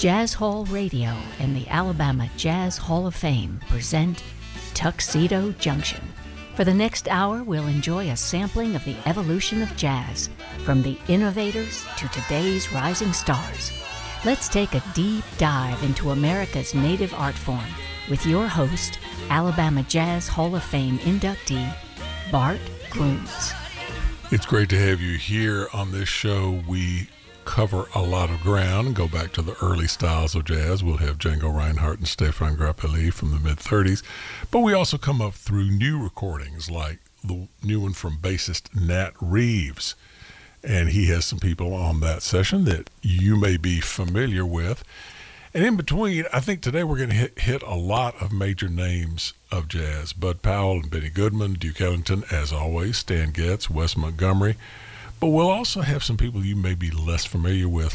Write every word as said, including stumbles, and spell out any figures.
Jazz Hall Radio and the Alabama Jazz Hall of Fame present Tuxedo Junction. For the next hour, we'll enjoy a sampling of the evolution of jazz, from the innovators to today's rising stars. Let's take a deep dive into America's native art form with your host, Alabama Jazz Hall of Fame inductee, Bart Grooms. It's great to have you here on this show. We cover a lot of ground and go back to the early styles of jazz. We'll have Django Reinhardt and Stéphane Grappelli from the mid-thirties, but we also come up through new recordings like the new one from bassist Nat Reeves, and he has some people on that session that you may be familiar with. And in between, I think today we're going to hit, hit a lot of major names of jazz: Bud Powell and Benny Goodman, Duke Ellington, as always, Stan Getz, Wes Montgomery. But we'll also have some people you may be less familiar with,